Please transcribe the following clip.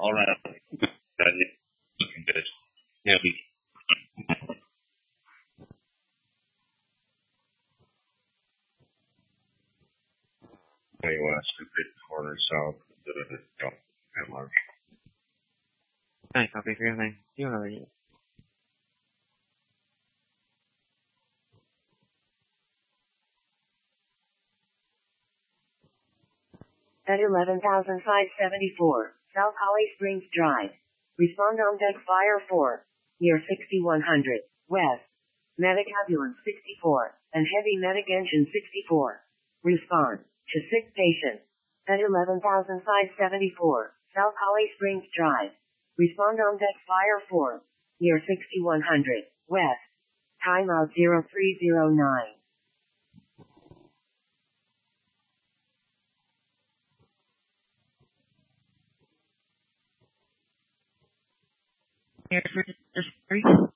All right. That is looking good. Yeah, we. West, big corner south. At large. Này, copy for everything. You know it. At 11,574, South Holly Springs Drive. Respond on deck fire 4. Near 6100, west. Medic ambulance 64, and heavy medic engine 64. Respond to sick patient. At 11,574, South Holly Springs Drive. Respond on deck fire 4. Near 6100, west. Timeout 0309. Here for just 3.